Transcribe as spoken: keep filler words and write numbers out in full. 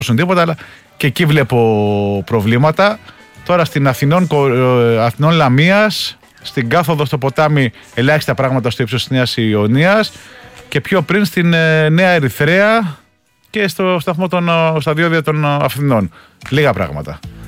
τίποτα, αλλά και εκεί βλέπω προβλήματα. Τώρα στην Αθηνών, Αθηνών Λαμίας, στην κάθοδο στο ποτάμι, ελάχιστα πράγματα στο ύψος της Νέας Ιωνίας και πιο πριν στην Νέα Ερυθρέα και στο σταθμό των, στα διόδια των Αθηνών. Λίγα πράγματα.